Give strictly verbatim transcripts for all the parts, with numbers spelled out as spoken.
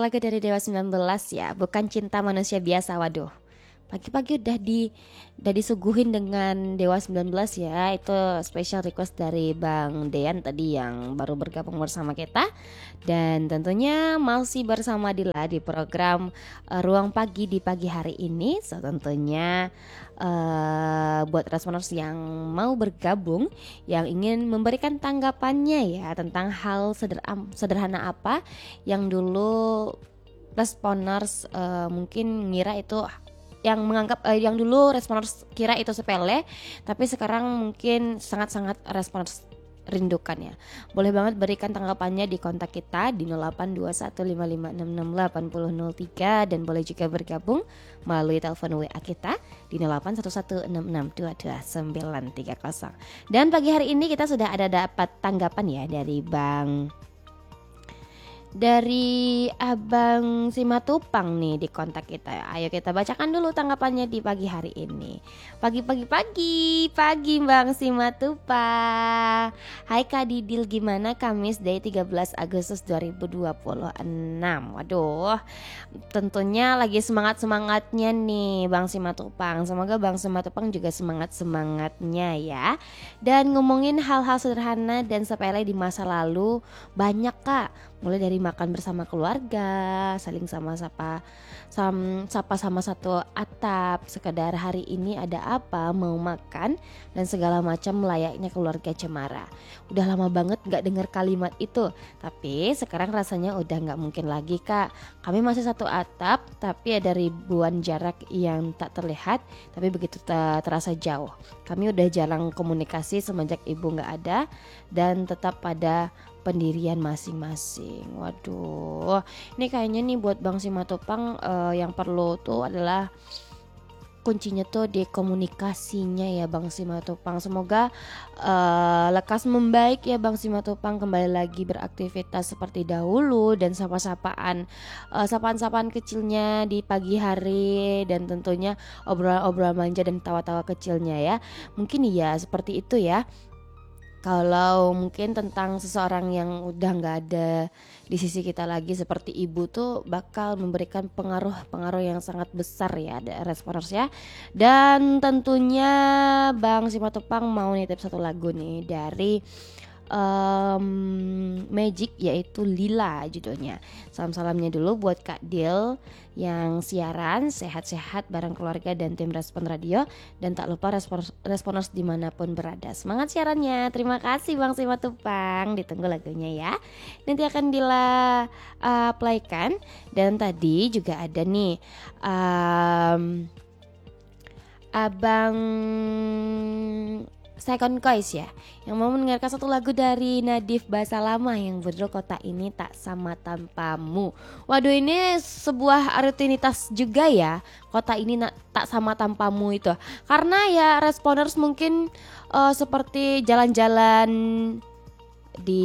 satu lagu dari Dewa sembilan belas ya, Bukan Cinta Manusia Biasa. Waduh, pagi-pagi udah di udah disuguhin dengan Dewa sembilan belas ya. Itu special request dari Bang Dean tadi yang baru bergabung bersama kita. Dan tentunya masih bersama Dila di program uh, Ruang Pagi di pagi hari ini. So tentunya uh, buat responers yang mau bergabung, yang ingin memberikan tanggapannya ya tentang hal sederhana, sederhana apa yang dulu responers uh, mungkin ngira itu, yang menganggap uh, yang dulu responers kira itu sepele, tapi sekarang mungkin sangat-sangat responers rindukan ya. Boleh banget berikan tanggapannya di kontak kita di nol delapan dua satu lima lima enam enam delapan nol nol tiga, dan boleh juga bergabung melalui telepon W A kita di nol delapan satu satu enam enam dua dua sembilan tiga nol. Dan pagi hari ini kita sudah ada dapat tanggapan ya dari Bang Dari Abang Simatupang nih di kontak kita. Ayo kita bacakan dulu tanggapannya di pagi hari ini. Pagi-pagi pagi, pagi Bang Simatupang. Hai Kak Didil, gimana Kamis Day tiga belas Agustus dua ribu dua puluh enam. Waduh, tentunya lagi semangat-semangatnya nih Bang Simatupang. Semoga Bang Simatupang juga semangat-semangatnya ya. Dan ngomongin hal-hal sederhana dan sepele di masa lalu banyak Kak. Mulai dari makan bersama keluarga, saling sama-sapa, sam, sapa sama satu atap, sekedar hari ini ada apa, mau makan, dan segala macam layaknya keluarga cemara. Udah lama banget gak dengar kalimat itu, tapi sekarang rasanya udah gak mungkin lagi Kak. Kami masih satu atap, tapi ada ribuan jarak yang tak terlihat, tapi begitu terasa jauh. Kami udah jarang komunikasi semenjak ibu gak ada, dan tetap pada pendirian masing-masing. Waduh, ini kayaknya nih buat Bang Simatupang uh, yang perlu tuh adalah kuncinya tuh di komunikasinya ya Bang Simatupang. Semoga uh, lekas membaik ya Bang Simatupang, kembali lagi beraktivitas seperti dahulu, dan sapa-sapaan uh, sapaan-sapaan kecilnya di pagi hari, dan tentunya obrolan-obrolan manja dan tawa-tawa kecilnya ya. Mungkin ya seperti itu ya. Kalau mungkin tentang seseorang yang udah gak ada di sisi kita lagi seperti ibu tuh bakal memberikan pengaruh-pengaruh yang sangat besar ya ada responers ya. Dan tentunya Bang Simatupang mau nitip satu lagu nih dari um, Magic, yaitu Lila judulnya. Salam-salamnya dulu buat Kak Dil yang siaran, sehat-sehat bareng keluarga dan tim Respon Radio, dan tak lupa respons, responers dimanapun berada. Semangat siarannya. Terima kasih Bang Simatupang. Ditunggu lagunya ya, nanti akan Dila uh, playkan. Dan tadi juga ada nih um, Abang Second Choice ya, yang mau mendengarkan satu lagu dari Nadif Bahasa Lama yang berjudul Kota Ini Tak Sama Tanpamu. Waduh, ini sebuah rutinitas juga ya, Kota Ini Tak Sama Tanpamu itu. Karena ya responers mungkin uh, seperti jalan-jalan di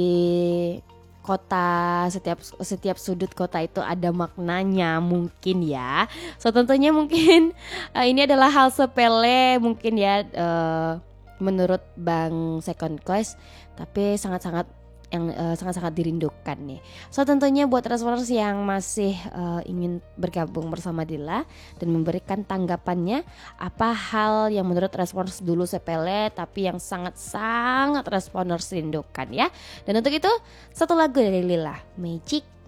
kota, setiap setiap sudut kota itu ada maknanya mungkin ya. So tentunya mungkin uh, ini adalah hal sepele mungkin ya uh, menurut Bang Second Choice, tapi sangat-sangat yang uh, sangat-sangat dirindukan nih. So tentunya buat responers yang masih uh, ingin bergabung bersama Dila dan memberikan tanggapannya, apa hal yang menurut responers dulu sepele tapi yang sangat-sangat responers rindukan ya. Dan untuk itu satu lagu dari Lila, Magic.